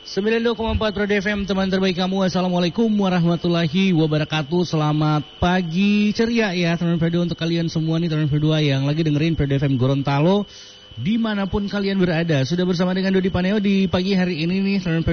92,4 Pro FM, teman terbaik kamu. Assalamualaikum warahmatullahi wabarakatuh. Selamat pagi ceria ya teman Fredo untuk kalian semua nih teman Fredo yang lagi dengerin Fredo FM Gorontalo dimanapun kalian berada. Sudah bersama dengan Dodi Paneo di pagi hari ini nih teman Fredo.